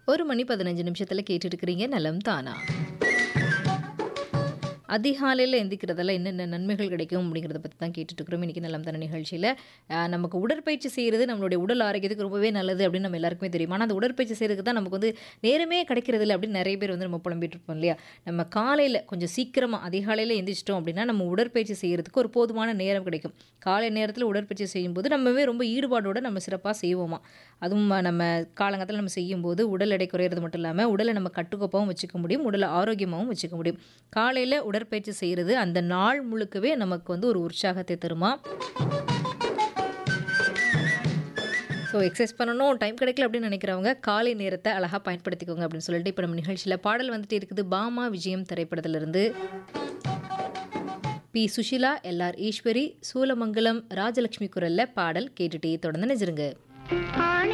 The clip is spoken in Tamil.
1 மணி 15 நிமிஷத்துல கேட்டுட்டு இருக்கிறீங்க நலம் தானா. அதிகாலையில் எந்திக்கிறதால என்னென்ன நன்மைகள் கிடைக்கும் அப்படிங்கிறத பற்றி தான் கேட்டுட்டு இருக்கிறோம் இன்றைக்கி நலம் தான நிகழ்ச்சியில். நமக்கு உடற்பயிற்சி செய்கிறது நம்மளுடைய உடல் ஆரோக்கியத்துக்கு ரொம்பவே நல்லது அப்படின்னு நம்ம எல்லாருக்குமே தெரியும். ஆனால் அந்த உடற்பயிற்சி செய்கிறதுக்கு தான் நமக்கு வந்து நேரமே கிடைக்கிறது இல்லை அப்படின்னு நிறைய பேர் வந்து நம்ம புலம்பிட்டு இருப்போம் இல்லையா. நம்ம காலையில் கொஞ்சம் சீக்கிரமாக அதிகாலையில் எந்திரிச்சிட்டோம் அப்படின்னா நம்ம உடற்பயிற்சி செய்கிறதுக்கு ஒரு போதுமான நேரம் கிடைக்கும். காலை நேரத்தில் உடற்பயிற்சி செய்யும்போது நம்மவே ரொம்ப ஈடுபாடோடு நம்ம சிறப்பாக செய்வோமா. அதுவும் நம்ம காலங்கத்தில் நம்ம செய்யும்போது உடல் எடை குறையிறது மட்டும் இல்லாமல் உடலை நம்ம கட்டுக்கோப்பாகவும் வச்சுக்க முடியும், உடலை ஆரோக்கியமாகவும் வச்சுக்க முடியும். காலையில் உடற்பயிற்சி செய்கிறது அந்த நாள் முழுக்கவே நமக்கு வந்து ஒரு உற்சாகத்தை தருமா. ஸோ எக்ஸசைஸ் பண்ணணும் டைம் கிடைக்கல அப்படின்னு நினைக்கிறவங்க காலை நேரத்தை அழகாக பயன்படுத்திக்கோங்க அப்படின்னு சொல்லிட்டு இப்போ நம்ம நிகழ்ச்சியில் பாடல் வந்துட்டு இருக்குது. பாமா விஜயம் திரைப்படத்திலிருந்து பி சுஷிலா, எல்ஆர் ஈஸ்வரி, சூலமங்கலம், ராஜலட்சுமி குரல்ல பாடல் கேட்டுட்டே தொடர்ந்து நினைச்சிருங்க.